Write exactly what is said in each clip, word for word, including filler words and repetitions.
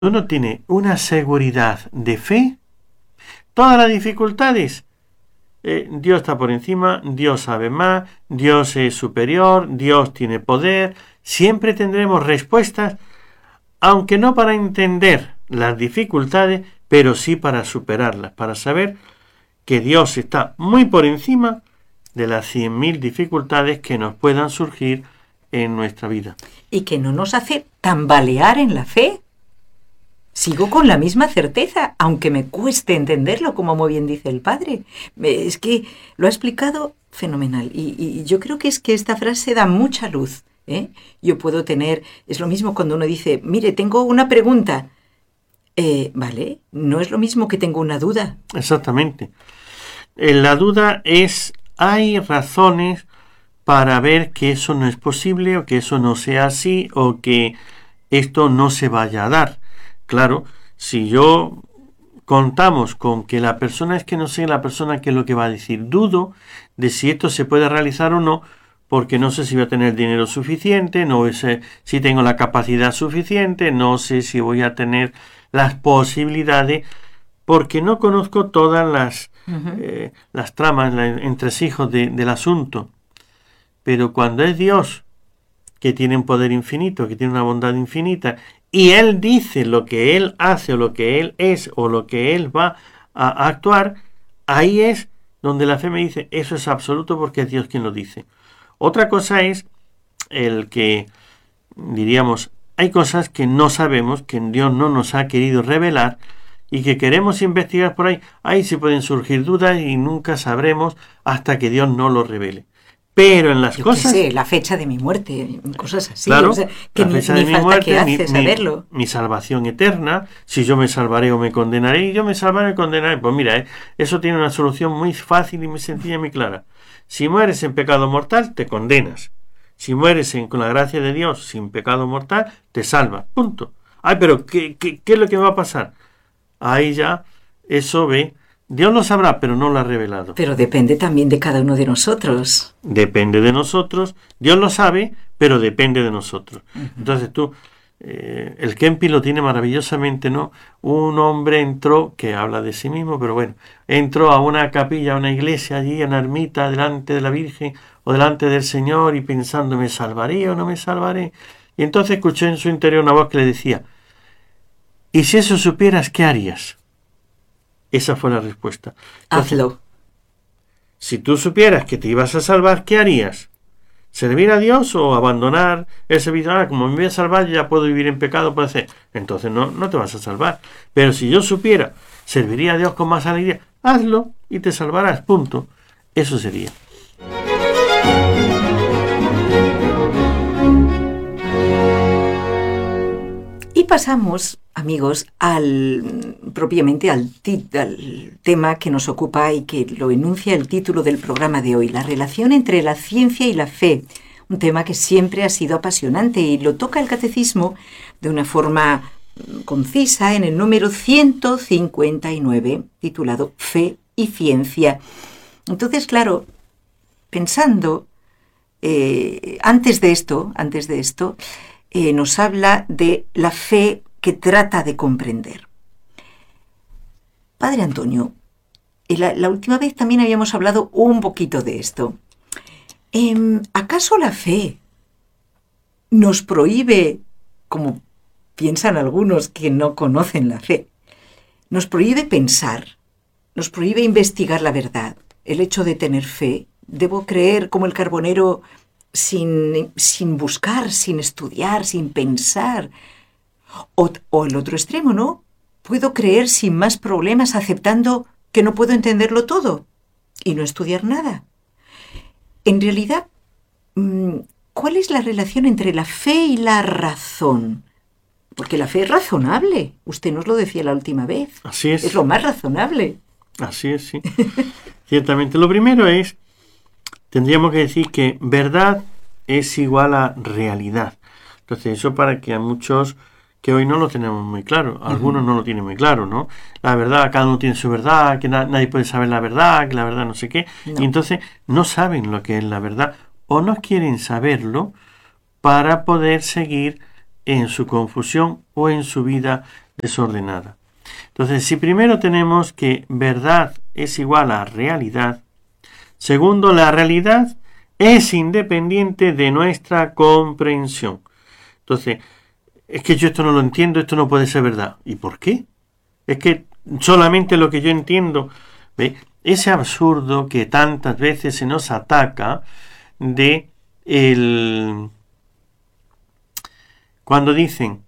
uno tiene una seguridad de fe, todas las dificultades, eh, Dios está por encima, Dios sabe más, Dios es superior, Dios tiene poder, siempre tendremos respuestas, aunque no para entender las dificultades, pero sí para superarlas, para saber que Dios está muy por encima de las cien mil dificultades que nos puedan surgir en nuestra vida. Y que no nos hace tambalear en la fe. Sigo con la misma certeza, aunque me cueste entenderlo, como muy bien dice el padre. Es que lo ha explicado fenomenal. Y, y yo creo que es que esta frase da mucha luz, ¿eh? Yo puedo tener... Es lo mismo cuando uno dice, mire, tengo una pregunta. Eh, vale, no es lo mismo que tengo una duda. Exactamente. La duda es, hay razones para ver que eso no es posible, o que eso no sea así, o que esto no se vaya a dar. Claro, si yo contamos con que la persona es que no sé la persona qué es lo que va a decir, dudo de si esto se puede realizar o no, porque no sé si voy a tener dinero suficiente, no sé si tengo la capacidad suficiente, no sé si voy a tener las posibilidades, porque no conozco todas las, uh-huh. eh, las tramas, la, entresijos de, del asunto. Pero cuando es Dios, que tiene un poder infinito, que tiene una bondad infinita, y Él dice lo que Él hace, o lo que Él es, o lo que Él va a, a actuar, ahí es donde la fe me dice, eso es absoluto porque es Dios quien lo dice. Otra cosa es el que, diríamos, hay cosas que no sabemos, que Dios no nos ha querido revelar, y que queremos investigar por ahí. Ahí sí pueden surgir dudas y nunca sabremos hasta que Dios no lo revele. Pero en las Yo cosas... qué sé, la fecha de mi muerte, cosas así. Claro, o sea, que la ni, fecha ni de mi falta muerte, que hace mi, saberlo. Mi, mi salvación eterna, si yo me salvaré o me condenaré, y yo me salvaré o condenaré. Pues mira, eh, eso tiene una solución muy fácil y muy sencilla y muy clara. Si mueres en pecado mortal, te condenas. Si mueres en, con la gracia de Dios sin pecado mortal, te salva. Punto. Ay, pero ¿qué, qué, qué es lo que va a pasar? Ahí ya, eso ve... Dios lo sabrá, pero no lo ha revelado. Pero depende también de cada uno de nosotros. Depende de nosotros. Dios lo sabe, pero depende de nosotros. Uh-huh. Entonces tú, eh, el Kempi lo tiene maravillosamente, ¿no? Un hombre entró, que habla de sí mismo, pero bueno, entró a una capilla, a una iglesia allí, a una ermita, delante de la Virgen o delante del Señor, y pensando, ¿me salvaré o no me salvaré? Y entonces escuchó en su interior una voz que le decía, ¿y si eso supieras, qué harías? Esa fue la respuesta. Entonces, hazlo. Si tú supieras que te ibas a salvar, ¿qué harías? ¿Servir a Dios o abandonar el servicio? Ah, como me voy a salvar, ya puedo vivir en pecado, puede ser. Entonces no, no te vas a salvar. Pero si yo supiera, serviría a Dios con más alegría, hazlo y te salvarás, punto. Eso sería. Y pasamos, amigos, al propiamente al, tit, al tema que nos ocupa y que lo enuncia el título del programa de hoy, la relación entre la ciencia y la fe, un tema que siempre ha sido apasionante y lo toca el catecismo de una forma concisa en el número ciento cincuenta y nueve, titulado Fe y Ciencia. Entonces, claro, pensando, eh, antes de esto, antes de esto, Eh, nos habla de la fe que trata de comprender. Padre Antonio, la, la última vez también habíamos hablado un poquito de esto. Eh, ¿Acaso la fe nos prohíbe, como piensan algunos que no conocen la fe, nos prohíbe pensar, nos prohíbe investigar la verdad? El hecho de tener fe, debo creer como el carbonero Sin, sin buscar, sin estudiar, sin pensar. O, o el otro extremo, ¿no? Puedo creer sin más problemas aceptando que no puedo entenderlo todo y no estudiar nada. En realidad, ¿cuál es la relación entre la fe y la razón? Porque la fe es razonable. Usted nos lo decía la última vez. Así es. Es lo más razonable. Así es, sí. Ciertamente. Lo primero es, tendríamos que decir que verdad es igual a realidad. Entonces, eso para que a muchos que hoy no lo tenemos muy claro, algunos uh-huh. no lo tienen muy claro, ¿no? La verdad, cada uno tiene su verdad, que na- nadie puede saber la verdad, que la verdad no sé qué, no. Y entonces no saben lo que es la verdad, o no quieren saberlo para poder seguir en su confusión o en su vida desordenada. Entonces, si primero tenemos que verdad es igual a realidad, segundo, la realidad es independiente de nuestra comprensión. Entonces, es que yo esto no lo entiendo, esto no puede ser verdad. ¿Y por qué? Es que solamente lo que yo entiendo, ¿ve? Ese absurdo que tantas veces se nos ataca de el... cuando dicen,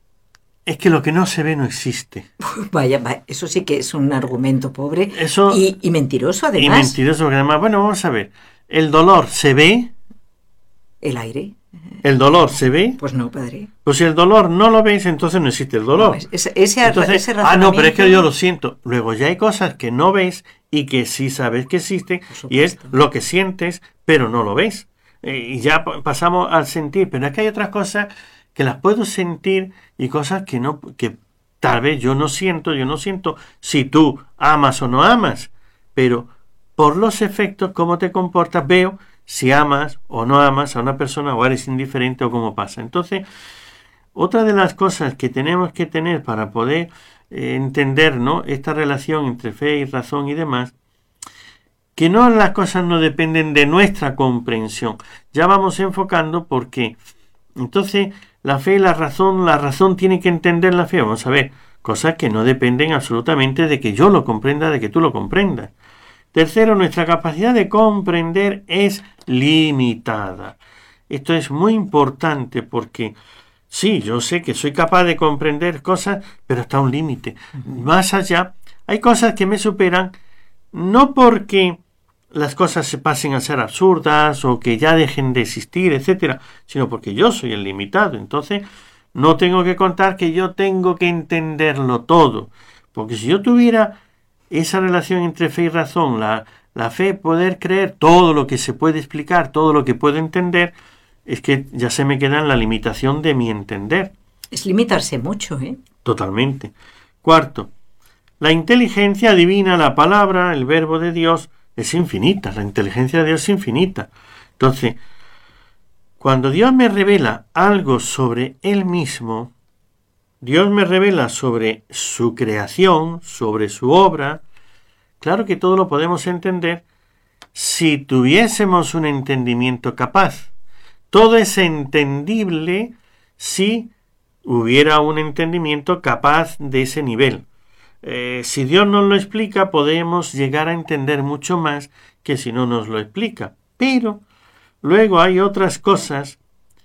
es que lo que no se ve no existe. Vaya, vaya, eso sí que es un argumento pobre Eso, y, y mentiroso además. Y mentiroso, porque además, bueno, vamos a ver, ¿el dolor se ve? ¿El aire? ¿El dolor se ve? Pues no, padre. Pues si el dolor no lo ves, entonces no existe el dolor. No, ese, ese, entonces, ese ah, no, pero es que yo lo siento. Luego ya hay cosas que no ves y que sí sabes que existen, y es lo que sientes, pero no lo ves. Eh, y ya pasamos al sentir, pero es que hay otras cosas que las puedo sentir y cosas que no, que tal vez yo no siento, yo no siento si tú amas o no amas, pero por los efectos, cómo te comportas, veo si amas o no amas a una persona o eres indiferente o cómo pasa. Entonces, otra de las cosas que tenemos que tener para poder eh, entender, ¿no?, esta relación entre fe y razón y demás, que no las cosas no dependen de nuestra comprensión. Ya vamos enfocando porque entonces la fe y la razón, la razón tiene que entender la fe. Vamos a ver, cosas que no dependen absolutamente de que yo lo comprenda, de que tú lo comprendas. Tercero, nuestra capacidad de comprender es limitada. Esto es muy importante porque sí, yo sé que soy capaz de comprender cosas, pero hasta un límite. Más allá, hay cosas que me superan, no porque las cosas se pasen a ser absurdas o que ya dejen de existir, etcétera, sino porque yo soy el limitado. Entonces, no tengo que contar que yo tengo que entenderlo todo. Porque si yo tuviera esa relación entre fe y razón, la, la fe, poder creer todo lo que se puede explicar, todo lo que puedo entender, es que ya se me queda en la limitación de mi entender. Es limitarse mucho, ¿eh? Totalmente. Cuarto, la inteligencia divina, la palabra, el verbo de Dios, es infinita. La inteligencia de Dios es infinita. Entonces, cuando Dios me revela algo sobre Él mismo, Dios me revela sobre su creación, sobre su obra, claro que todo lo podemos entender si tuviésemos un entendimiento capaz. Todo es entendible si hubiera un entendimiento capaz de ese nivel. Eh, si Dios nos lo explica, podemos llegar a entender mucho más que si no nos lo explica. Pero luego hay otras cosas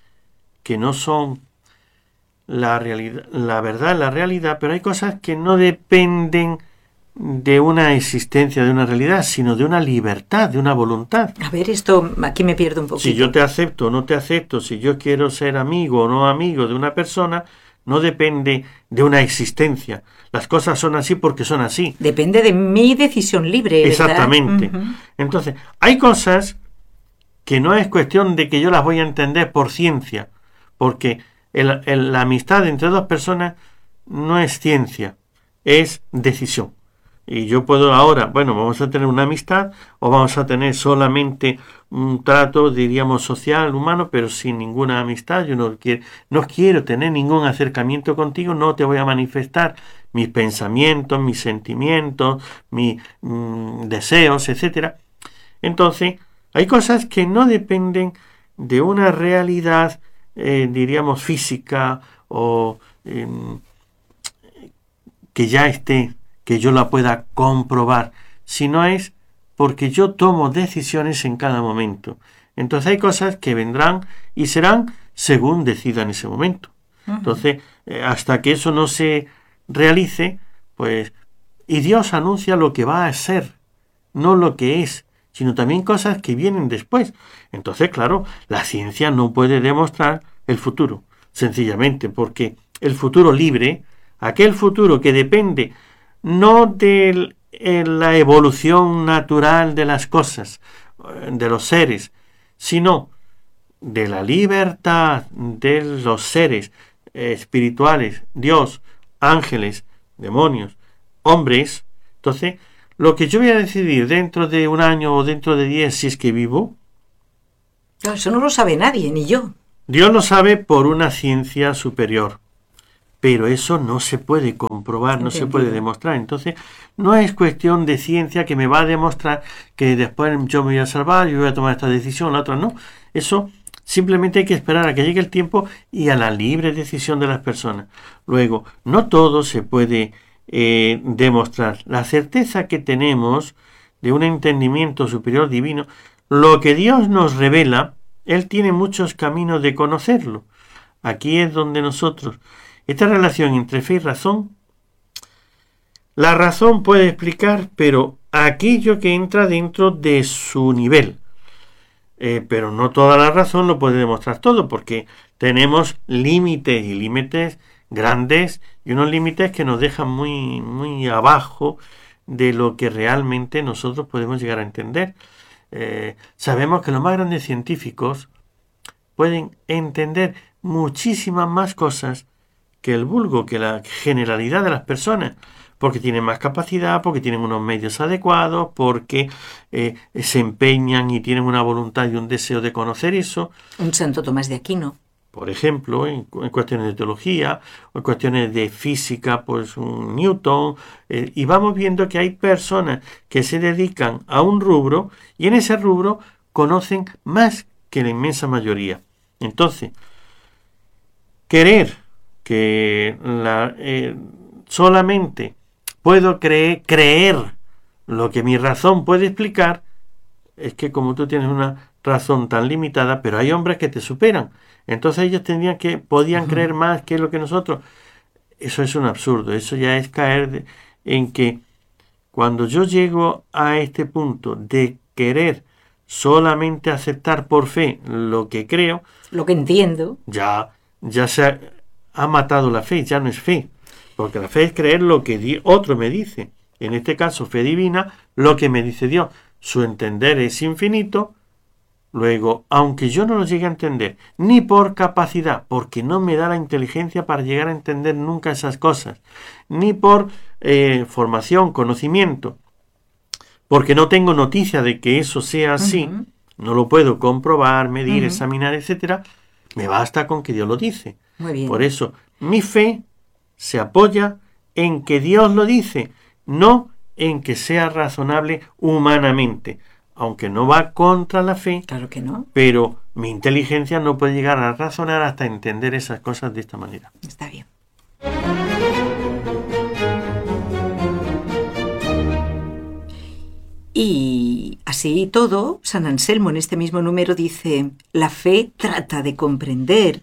que no son la realidad, la verdad, la realidad, pero hay cosas que no dependen de una existencia, de una realidad, sino de una libertad, de una voluntad. A ver, esto aquí me pierdo un poquito. Si yo te acepto o no te acepto, si yo quiero ser amigo o no amigo de una persona, no depende de una existencia. Las cosas son así porque son así. Depende de mi decisión libre, ¿verdad? Exactamente. Uh-huh. Entonces, hay cosas que no es cuestión de que yo las voy a entender por ciencia, porque el, el, la amistad entre dos personas no es ciencia, es decisión. Y yo puedo ahora, bueno, vamos a tener una amistad o vamos a tener solamente un trato, diríamos, social, humano, pero sin ninguna amistad. Yo no quiero, no quiero tener ningún acercamiento contigo, no te voy a manifestar mis pensamientos, mis sentimientos, mis mmm, deseos, etcétera. Entonces, hay cosas que no dependen de una realidad, eh, diríamos, física o eh, que ya esté, que yo la pueda comprobar, sino es porque yo tomo decisiones en cada momento. Entonces hay cosas que vendrán y serán según decida en ese momento. Uh-huh. Entonces, eh, hasta que eso no se realice, pues, y Dios anuncia lo que va a ser, no lo que es, sino también cosas que vienen después. Entonces, claro, la ciencia no puede demostrar el futuro, sencillamente, porque el futuro libre, aquel futuro que depende no de la evolución natural de las cosas, de los seres, sino de la libertad de los seres espirituales, Dios, ángeles, demonios, hombres. Entonces, lo que yo voy a decidir dentro de un año o dentro de diez, si es que vivo, eso no lo sabe nadie, ni yo. Dios lo sabe por una ciencia superior. pero eso no se puede comprobar, no se Entendido. puede demostrar. Entonces, no es cuestión de ciencia que me va a demostrar que después yo me voy a salvar, yo voy a tomar esta decisión, la otra no. Eso simplemente hay que esperar a que llegue el tiempo y a la libre decisión de las personas. Luego, no todo se puede eh, demostrar. La certeza que tenemos de un entendimiento superior divino, lo que Dios nos revela, Él tiene muchos caminos de conocerlo. Aquí es donde nosotros, esta relación entre fe y razón, la razón puede explicar, pero aquello que entra dentro de su nivel. Eh, pero no toda la razón lo puede demostrar todo, porque tenemos límites y límites grandes y unos límites que nos dejan muy, muy abajo de lo que realmente nosotros podemos llegar a entender. Eh, sabemos que los más grandes científicos pueden entender muchísimas más cosas que el vulgo, que la generalidad de las personas, porque tienen más capacidad, porque tienen unos medios adecuados, porque eh, se empeñan y tienen una voluntad y un deseo de conocer eso. Un Santo Tomás de Aquino. Por ejemplo, en, en cuestiones de teología, o en cuestiones de física, pues un Newton, eh, y vamos viendo que hay personas que se dedican a un rubro y en ese rubro conocen más que la inmensa mayoría. Entonces, querer que la, eh, solamente puedo creer, creer lo que mi razón puede explicar, es que como tú tienes una razón tan limitada, pero hay hombres que te superan. Entonces ellos tendrían que, podían uh-huh. creer más que lo que nosotros. Eso es un absurdo. Eso ya es caer de, en que cuando yo llego a este punto de querer solamente aceptar por fe lo que creo, lo que entiendo, ya, ya se ha, ha matado la fe, ya no es fe. Porque la fe es creer lo que di, otro me dice. En este caso, fe divina, lo que me dice Dios. Su entender es infinito. Luego, aunque yo no lo llegue a entender, ni por capacidad, porque no me da la inteligencia para llegar a entender nunca esas cosas, ni por eh, formación, conocimiento, porque no tengo noticia de que eso sea así, uh-huh. no lo puedo comprobar, medir, uh-huh. examinar, etcétera, me basta con que Dios lo dice. Muy bien. Por eso, mi fe se apoya en que Dios lo dice, no en que sea razonable humanamente. Aunque no va contra la fe, claro que no, pero mi inteligencia no puede llegar a razonar hasta entender esas cosas de esta manera. Está bien. Y así y todo, San Anselmo en este mismo número dice, la fe trata de comprender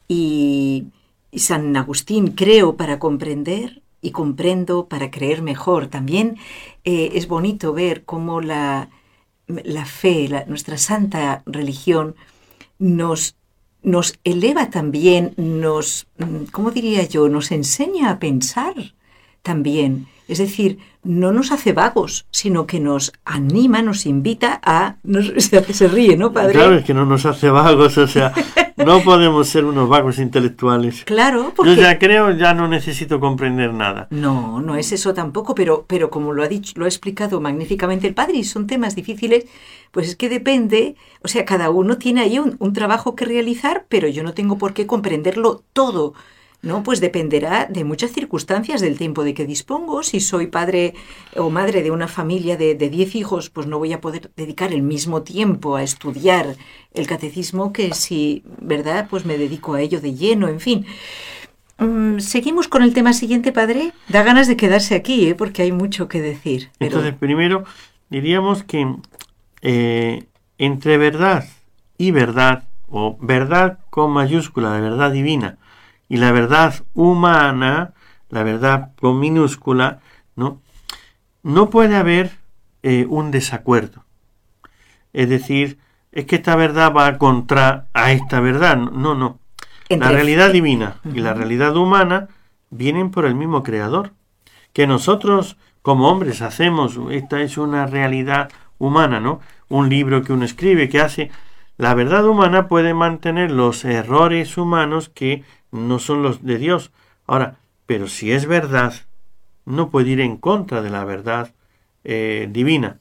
y, y San Agustín, creo para comprender y comprendo para creer mejor. También eh, es bonito ver cómo la... la fe, la, nuestra santa religión, nos, nos eleva también, nos, ¿cómo diría yo?, nos enseña a pensar también. Es decir, no nos hace vagos, sino que nos anima, nos invita a... Nos, se, se ríe, ¿no, padre? Claro, es que no nos hace vagos, o sea, no podemos ser unos vagos intelectuales. Claro, porque... Yo ya creo, ya no necesito comprender nada. No, no es eso tampoco, pero, pero como lo ha dicho, lo ha explicado magníficamente el padre, y son temas difíciles, pues es que depende, o sea, cada uno tiene ahí un, un trabajo que realizar, pero yo no tengo por qué comprenderlo todo. No, pues dependerá de muchas circunstancias del tiempo de que dispongo. Si soy padre o madre de una familia de, de diez hijos, pues no voy a poder dedicar el mismo tiempo a estudiar el catecismo que si, ¿verdad?, pues me dedico a ello de lleno, en fin. Um, Seguimos con el tema siguiente, padre. Da ganas de quedarse aquí, ¿eh?, porque hay mucho que decir. Pero... Entonces, primero, diríamos que eh, entre verdad y verdad, o verdad con mayúscula, de verdad divina, y la verdad humana, la verdad con minúscula, ¿no? No puede haber eh, un desacuerdo. Es decir, es que esta verdad va contra a esta verdad. No, no. Entre... La realidad divina uh-huh. y la realidad humana vienen por el mismo creador. Que nosotros, como hombres, hacemos, esta es una realidad humana, ¿no? Un libro que uno escribe, que hace... La verdad humana puede mantener los errores humanos que no son los de Dios. Ahora, pero si es verdad, no puede ir en contra de la verdad eh, divina.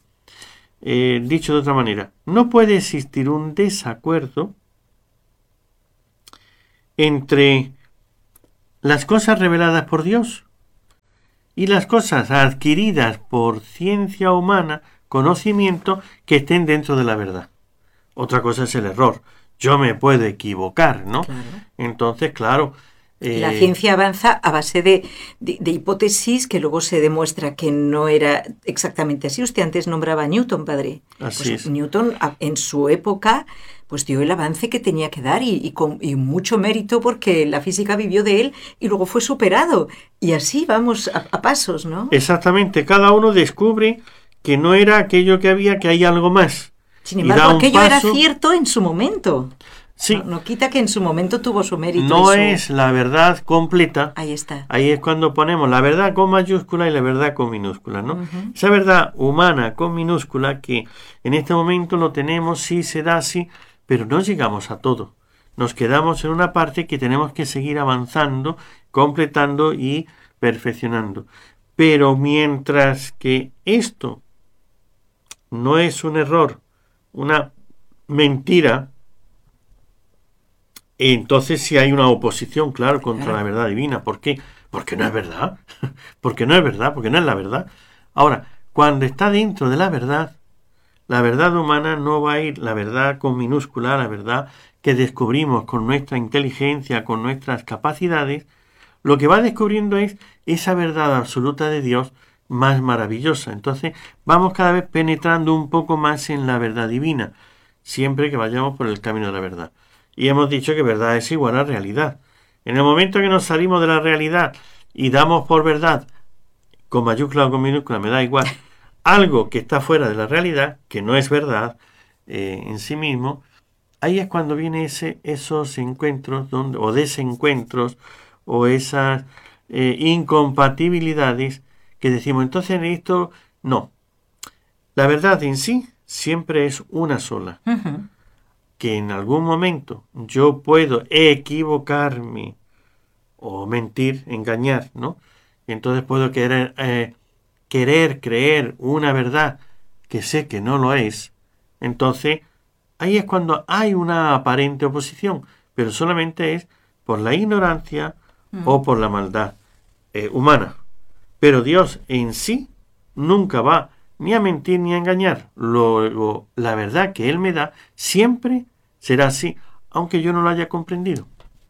Eh, dicho de otra manera, no puede existir un desacuerdo entre las cosas reveladas por Dios y las cosas adquiridas por ciencia humana, conocimiento, que estén dentro de la verdad. Otra cosa es el error. Yo me puedo equivocar, ¿no? Claro. Entonces, claro... Eh, la ciencia avanza a base de, de, de hipótesis que luego se demuestra que no era exactamente así. Usted antes nombraba a Newton, padre. Así pues es. Newton, en su época, pues dio el avance que tenía que dar y, y con y mucho mérito porque la física vivió de él y luego fue superado. Y así vamos a, a pasos, ¿no? Exactamente. Cada uno descubre que no era aquello que había, que hay algo más. Sin embargo, aquello paso... era cierto en su momento. Sí. No, no quita que en su momento tuvo su mérito. No su... es la verdad completa. Ahí está. Ahí es cuando ponemos la verdad con mayúscula y la verdad con minúscula, ¿no? Uh-huh. Esa verdad humana con minúscula que en este momento lo tenemos, sí se da así, pero no llegamos a todo. Nos quedamos en una parte que tenemos que seguir avanzando, completando y perfeccionando. Pero mientras que esto no es un error, una mentira, entonces sí hay una oposición, claro, contra claro. la verdad divina. ¿Por qué? Porque no es verdad. Porque no es verdad, porque no es la verdad. Ahora, cuando está dentro de la verdad, la verdad humana no va a ir, la verdad con minúscula, la verdad que descubrimos con nuestra inteligencia, con nuestras capacidades, lo que va descubriendo es esa verdad absoluta de Dios más maravillosa. Entonces, vamos cada vez penetrando un poco más en la verdad divina, siempre que vayamos por el camino de la verdad. Y hemos dicho que verdad es igual a realidad. En el momento que nos salimos de la realidad y damos por verdad, con mayúscula o con minúscula, me da igual, algo que está fuera de la realidad, que no es verdad eh, en sí mismo, ahí es cuando vienen ese, esos encuentros donde, o desencuentros o esas eh, incompatibilidades que decimos, entonces en esto, no. La verdad en sí siempre es una sola. Uh-huh. Que en algún momento yo puedo equivocarme o mentir, engañar, ¿no? Entonces puedo querer, eh, querer creer una verdad que sé que no lo es. Entonces, ahí es cuando hay una aparente oposición, pero solamente es por la ignorancia mm. o por la maldad eh, humana. Pero Dios en sí nunca va ni a mentir ni a engañar. Luego, la verdad que Él me da siempre será así, aunque yo no lo haya comprendido.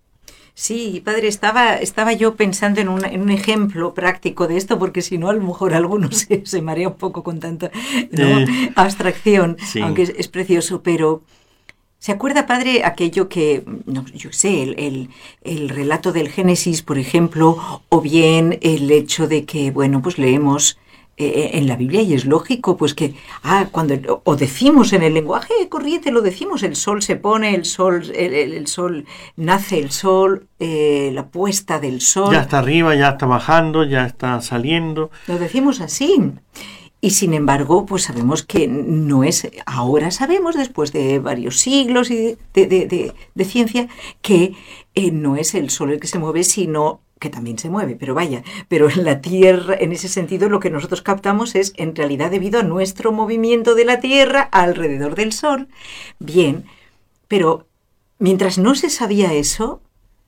Sí, padre, estaba, estaba yo pensando en, una, en un ejemplo práctico de esto, porque si no, a lo mejor alguno se, se marea un poco con tanta ¿no? eh, abstracción, sí. Aunque es, es precioso, pero ¿se acuerda, padre, aquello que, no, yo sé, el, el, el relato del Génesis, por ejemplo, o bien el hecho de que, bueno, pues leemos eh, en la Biblia y es lógico, pues que, ah, cuando, o decimos en el lenguaje corriente, lo decimos, el sol se pone, el sol, el, el, el sol nace, el sol, eh, la puesta del sol. Ya está arriba, ya está bajando, ya está saliendo. Lo decimos así. Y sin embargo, pues sabemos que no es, ahora sabemos, después de varios siglos y de, de, de, de ciencia, que eh, no es el sol el que se mueve, sino que también se mueve, pero vaya, pero en la Tierra, en ese sentido, lo que nosotros captamos es, en realidad, debido a nuestro movimiento de la Tierra alrededor del Sol. Bien, pero mientras no se sabía eso,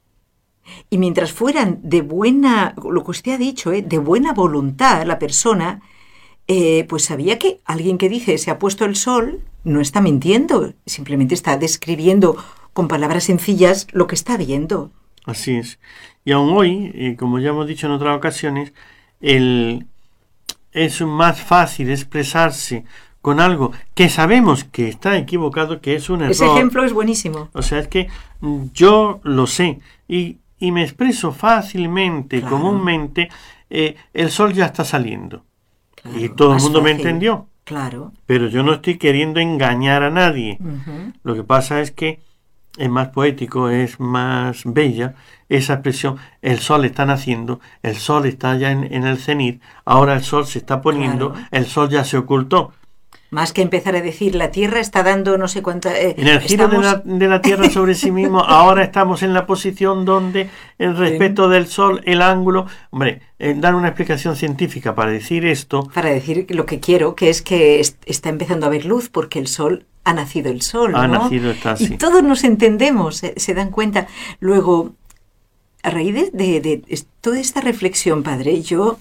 y mientras fueran de buena, lo que usted ha dicho, eh, de buena voluntad la persona, eh, pues sabía que alguien que dice se ha puesto el sol no está mintiendo, simplemente está describiendo con palabras sencillas lo que está viendo. Así es. Y aún hoy, eh, como ya hemos dicho en otras ocasiones, el, es más fácil expresarse con algo que sabemos que está equivocado, que es un error. Ese ejemplo es buenísimo. O sea, es que yo lo sé y, y me expreso fácilmente, claro. comúnmente, eh, el sol ya está saliendo. Claro, y todo el mundo fácil. Me entendió. Claro. Pero yo no estoy queriendo engañar a nadie. Uh-huh. Lo que pasa es que es más poético, es más bella esa expresión, el sol está naciendo, el sol está ya en, en el cenit, ahora el sol se está poniendo, claro. el sol ya se ocultó. Más que empezar a decir, la Tierra está dando no sé cuánta... Eh, en el giro estamos... de, la, de la Tierra sobre sí mismo, ahora estamos en la posición donde el respecto del Sol, el ángulo... Hombre, eh, dar una explicación científica para decir esto... Para decir lo que quiero, que es que est- está empezando a haber luz porque el Sol... Ha nacido el sol, ha ¿no? nacido, está así. Y todos nos entendemos, se, se dan cuenta. Luego, a raíz de, de, de toda esta reflexión, padre, yo